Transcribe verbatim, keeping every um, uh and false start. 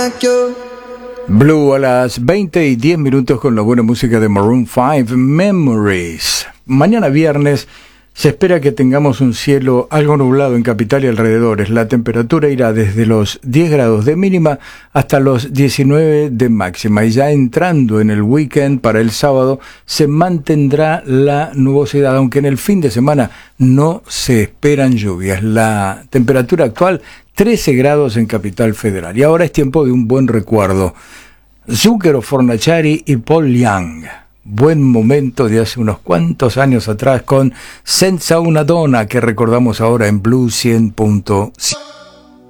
Blue a las veinte y diez minutos con la buena música de Maroon cinco, Memories. Mañana viernes se espera que tengamos un cielo algo nublado en capital y alrededores. La temperatura irá desde los diez grados de mínima hasta los diecinueve de máxima. Y ya entrando en el weekend para el sábado se mantendrá la nubosidad, aunque en el fin de semana no se esperan lluvias. La temperatura actual trece grados en Capital Federal. Y ahora es tiempo de un buen recuerdo. Zucchero Fornaciari y Paul Young. Buen momento de hace unos cuantos años atrás con Senza una donna, que recordamos ahora en Blue cien punto cinco.